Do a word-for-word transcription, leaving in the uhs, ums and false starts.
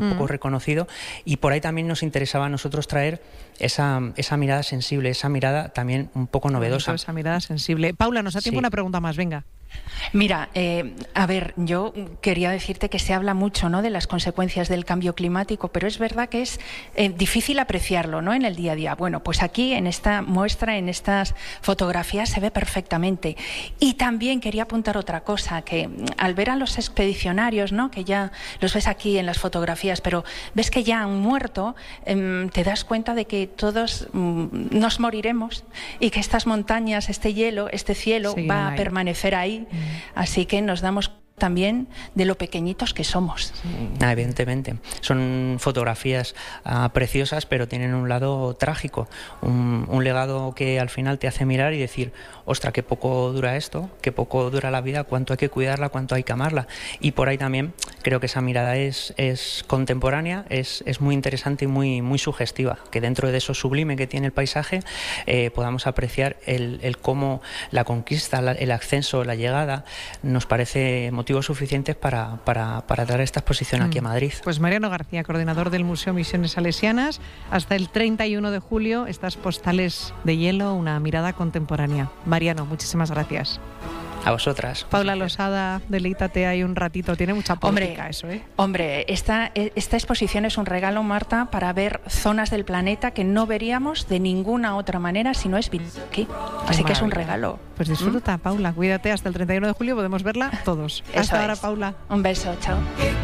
poco reconocido, y por ahí también nos interesaba a nosotros traer esa, esa mirada sensible, esa mirada también un poco novedosa. Esa mirada sensible. Paula, nos da tiempo Sí. una pregunta más, venga. Mira, eh, a ver, yo quería decirte que se habla mucho, ¿no?, de las consecuencias del cambio climático, pero es verdad que es eh, difícil apreciarlo, ¿no?, en el día a día. Bueno, pues aquí en esta muestra, en estas fotografías, se ve perfectamente. Y también quería apuntar otra cosa, que al ver a los expedicionarios, ¿no?, que ya los ves aquí en las fotografías, pero ves que ya han muerto, eh, te das cuenta de que todos mm, nos moriremos y que estas montañas, este hielo, este cielo Seguirán va a ahí. permanecer ahí. Así que nos damos también de lo pequeñitos que somos. Ah, evidentemente. Son fotografías ah, preciosas, pero tienen un lado trágico, un, un legado que al final te hace mirar y decir, ostra, qué poco dura esto, qué poco dura la vida, cuánto hay que cuidarla, cuánto hay que amarla. Y por ahí también creo que esa mirada es, es contemporánea, es, es muy interesante y muy, muy sugestiva, que dentro de eso sublime que tiene el paisaje eh, podamos apreciar el, el cómo la conquista, la, el ascenso, la llegada, nos parece motivos suficientes para, para, para dar esta exposición aquí a Madrid. Pues Mariano García, coordinador del Museo Misiones Salesianas, hasta el treinta y uno de julio, estas postales de hielo, una mirada contemporánea. Mariano, muchísimas gracias. A vosotras. Paula Losada, deleítate ahí un ratito, tiene mucha poética eso, ¿eh? Hombre, esta, esta exposición es un regalo, Marta, para ver zonas del planeta que no veríamos de ninguna otra manera si no es aquí. Así que es un regalo. Pues disfruta, ¿Mm? Paula, cuídate, hasta el treinta y uno de julio podemos verla todos. Eso Hasta ahora, es. Paula. Un beso, chao.